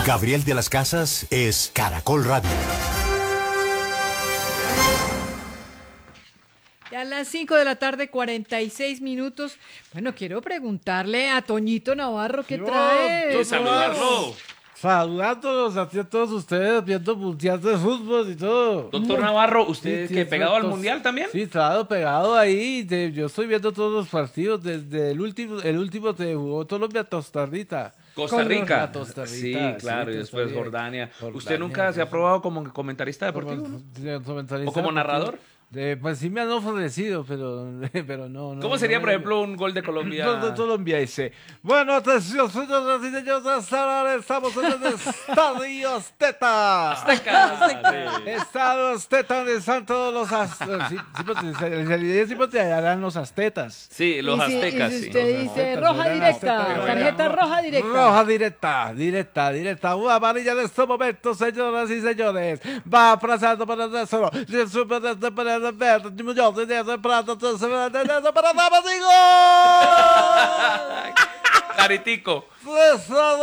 Gabriel de las Casas es Caracol Radio. Ya a las 5 de la tarde, 46 minutos. Bueno, quiero preguntarle a Toñito Navarro qué trae. Saludarlo. Saludándolos a todos ustedes, viendo mundial de fútbol y todo. Doctor Navarro, ¿usted Sí, que sí, pegado al entonces- mundial también? Sí, estado pegado ahí. Yo estoy viendo todos los partidos desde el último que jugó Colombia-Costa Rica. Costa Rica. Costa Rica, Sí, claro, y sí, después Costa Rica. Jordania. ¿Usted Jordania, nunca se ha sí. probado como comentarista deportivo? ¿O como narrador? Pues sí me han ofrecido, pero no. ¿Cómo sería, por ejemplo, un gol de Colombia? Gol de Colombia dice. Bueno, atención, señores y señores, ahora estamos en el Estadio Azteca. Estadio Azteca, donde están todos los aztecas. Sí, pues te hallarán los aztecas. Sí, los Y si- aztecas, y si sí. usted Los dice aztecas, roja eran directa, aztecas, tarjeta eran roja directa. Roja directa. Una amarilla en estos momentos, señoras y señores. Va aplazando para el solo. Para el verde, Muñoz, de Prata, para damas y gol. Caritico. Esta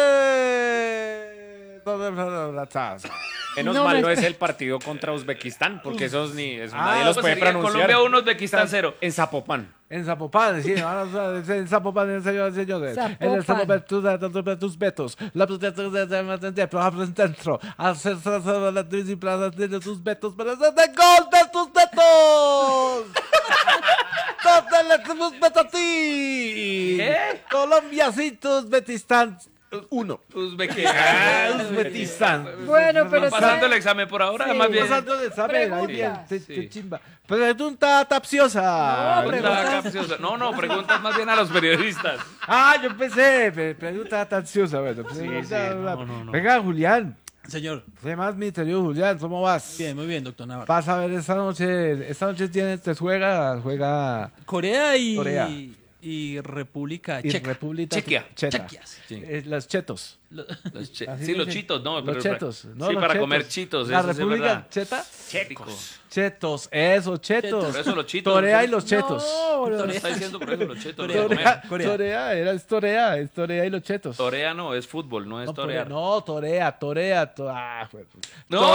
noche. Menos No, mal no me- es el partido contra Uzbekistán, porque esos eso Ah, nadie los pues puede sería pronunciar. Colombia 1, Uzbekistán 0. En Zapopan. En Zapopan, sí, en Zapopan, señores y señores. En el Zapopan, tus vetos. La protesta de dentro. Hacer la disciplina de tus vetos para hacer de gol de tus vetos. ¿Dónde le tus vetos a ti? ¿Qué? Colombia sí, tus Betistan 1. Uzbekistán. Uzbekistán. Bueno, pero Están pasando el ¿sabe? examen por ahora, Sí. más bien. Pasando el examen, ahí bien, Pregunta. te chimba. Pregunta capciosa. No, Pregunta preguntas. capciosa. No, preguntas más bien a los periodistas. Yo empecé, pregunta capciosa, bueno. no. Venga, Julián. Señor, ¿Qué más, mi querido Julián? ¿Cómo vas? bien, muy bien, doctor Navarro. Vas a ver esta noche te juega Corea y, Corea. y República y Checa. República Chequia. Cheta. Chequia, sí. Los chetos. Así Sí, los dicen. chitos, no. Los pero chetos. No, sí, los para chetos. comer chitos, La eso sí es República verdad. Cheta. Checos. Chetos, eso, chetos. Por eso los chitos. Torea y los chetos. No, No, está diciendo por eso los chetos. Corea. los de comer. Corea. Es Torea y los chetos. Torea no, es fútbol, no es No, torear. No, Torea. No.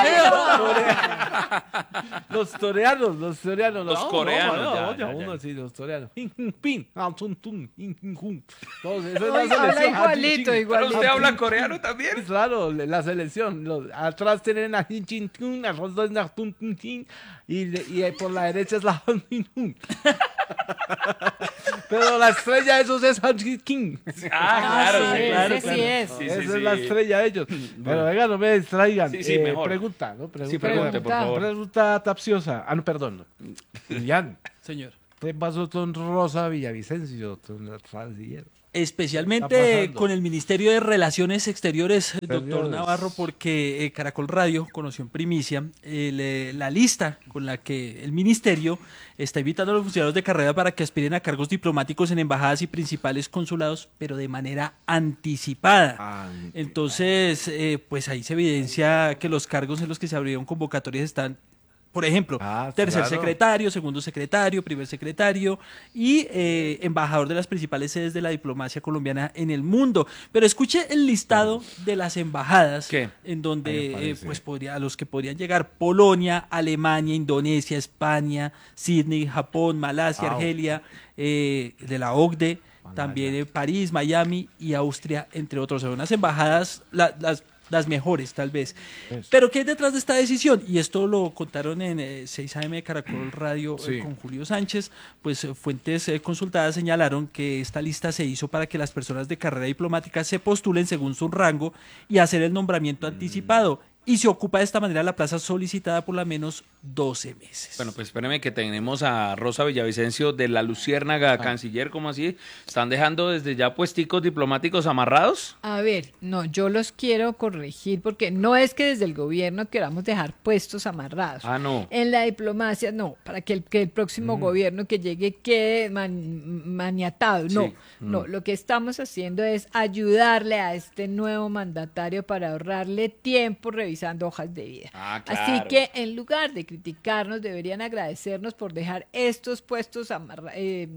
Los coreanos. Los No, coreanos, no, ya, uno ya. sí, los coreanos. Pin, Todos, eso es Ay, la habla selección. igualito, ¿Pero igualito. usted habla coreano también? Claro, la selección. Atrás tienen a Hin Chin Tun, a Rosdon a Tun Tun Tin, y por la derecha es la Han Min Hun. Pero la estrella de esos es Han Jin King. Ah, claro, sí, sí, claro, ese claro. sí es. Sí, Esa sí, es sí. la estrella de ellos. Pero venga, no me distraigan. Sí, sí, mejor. Pregunta, ¿no? Sí, pregunte, por favor. Pregunta capciosa. No, perdón. Julián, Señor. ¿qué pasó con Rosa Villavicencio, con el canciller? Está Especialmente pasando. con el Ministerio de Relaciones Exteriores, doctor Exteriores. Navarro, porque Caracol Radio conoció en primicia la lista con la que el ministerio está invitando a los funcionarios de carrera para que aspiren a cargos diplomáticos en embajadas y principales consulados, pero de manera anticipada. Entonces, pues ahí se evidencia que los cargos en los que se abrieron convocatorias están, por ejemplo, tercer claro. secretario, segundo secretario, primer secretario y embajador de las principales sedes de la diplomacia colombiana en el mundo. Pero escuche el listado de las embajadas ¿Qué? en Ahí donde aparece. pues a los que podrían llegar: Polonia, Alemania, Indonesia, España, Sydney, Japón, Malasia, Wow. Argelia, de la OCDE, también París, Miami y Austria, entre otros. Son unas embajadas, las mejores tal vez. Pero ¿qué hay detrás de esta decisión? Y esto lo contaron en 6am de Caracol Radio Sí. con Julio Sánchez. Pues fuentes consultadas señalaron que esta lista se hizo para que las personas de carrera diplomática se postulen según su rango y hacer el nombramiento anticipado. Y se ocupa de esta manera la plaza solicitada por lo menos 12 meses. Bueno, pues espéreme que tenemos a Rosa Villavicencio de la Luciérnaga, canciller, ¿cómo así? ¿Están dejando desde ya puesticos diplomáticos amarrados? A ver, no, yo los quiero corregir porque no es que desde el gobierno queramos dejar puestos amarrados. Ah, no. En la diplomacia, no, para que el próximo gobierno que llegue quede maniatado. No, Sí. no, lo que estamos haciendo es ayudarle a este nuevo mandatario para ahorrarle tiempo revisando hojas de vida. Ah, Así claro. que en lugar de criticarnos, deberían agradecernos por dejar estos puestos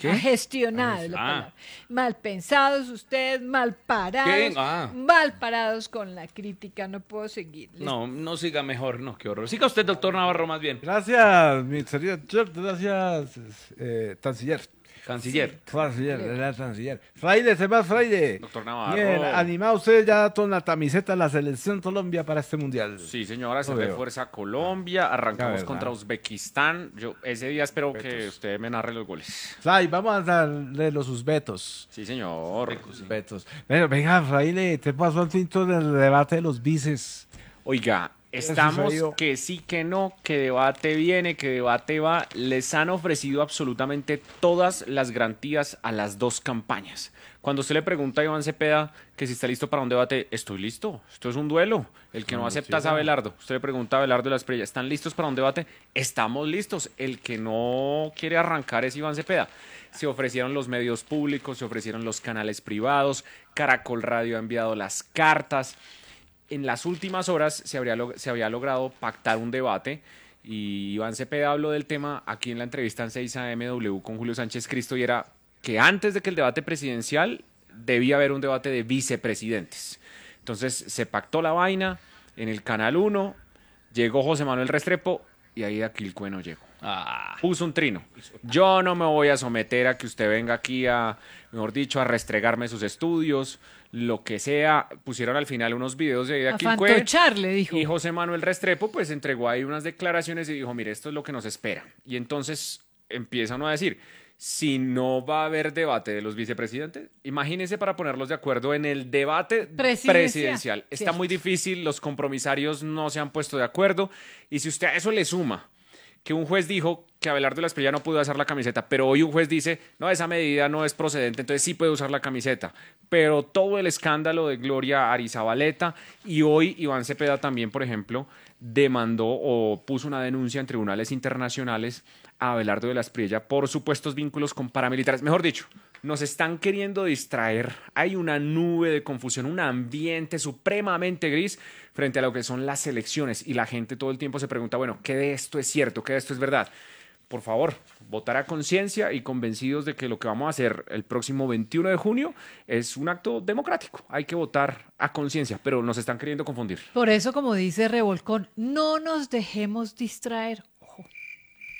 ¿Qué? Gestionado. La palabra. Mal pensados ustedes, mal parados. ¿Qué? Mal parados con la crítica. No puedo seguir. No siga mejor, no, qué horror. Siga usted, doctor Navarro, más bien. Gracias, mi señor. Gracias, canciller. Canciller. Era canciller. Fraile, Sebas Fraile. Doctor Navarro. Bien, animado usted ya con la camiseta de la selección Colombia para este mundial. Sí, señora, se Lo veo. refuerza Colombia. Arrancamos verdad. contra Uzbekistán. Yo ese día espero que usted me narre los goles. Fray, vamos a darle los usbetos. Sí, señor. Usbetos. Bueno, venga, Fraile, te pasó el tinto del debate de los vices. Oiga, estamos sucedió? que sí, que no, que debate viene, que debate va. Les han ofrecido absolutamente todas las garantías a las dos campañas. Cuando usted le pregunta a Iván Cepeda que si está listo para un debate, estoy listo, esto es un duelo. El que no acepta es Abelardo. Usted le pregunta a Abelardo de la Espriella, ¿están listos para un debate? Estamos listos. El que no quiere arrancar es Iván Cepeda. Se ofrecieron los medios públicos, se ofrecieron los canales privados, Caracol Radio ha enviado las cartas. En las últimas horas se había logrado pactar un debate y Iván Cepeda habló del tema aquí en la entrevista en 6am con Julio Sánchez Cristo y era que antes de que el debate presidencial debía haber un debate de vicepresidentes. Entonces se pactó la vaina en el Canal 1, llegó José Manuel Restrepo y ahí Aquilcue no llegó. Puso un trino. Yo no me voy a someter a que usted venga aquí a, mejor dicho, a restregarme sus estudios, lo que sea. Pusieron al final unos videos de A Aquilcue. fantochar, le dijo. Y José Manuel Restrepo pues entregó ahí unas declaraciones y dijo, mire, esto es lo que nos espera. Y entonces empieza uno a decir, si no va a haber debate de los vicepresidentes, imagínense para ponerlos de acuerdo en el debate presidencial. Está Cierto. muy difícil, los compromisarios no se han puesto de acuerdo. Y si usted a eso le suma que un juez dijo que Abelardo de la Espriella no pudo usar la camiseta, pero hoy un juez dice, no, esa medida no es procedente, entonces sí puede usar la camiseta. Pero todo el escándalo de Gloria Arizabaleta y hoy Iván Cepeda también, por ejemplo, demandó o puso una denuncia en tribunales internacionales a Abelardo de la Espriella por supuestos vínculos con paramilitares. Mejor dicho, nos están queriendo distraer. Hay una nube de confusión, un ambiente supremamente gris frente a lo que son las elecciones y la gente todo el tiempo se pregunta, bueno, ¿qué de esto es cierto? ¿Qué de esto es verdad? Por favor, votar a conciencia y convencidos de que lo que vamos a hacer el próximo 21 de junio es un acto democrático. Hay que votar a conciencia, pero nos están queriendo confundir. Por eso, como dice Revolcón, no nos dejemos distraer.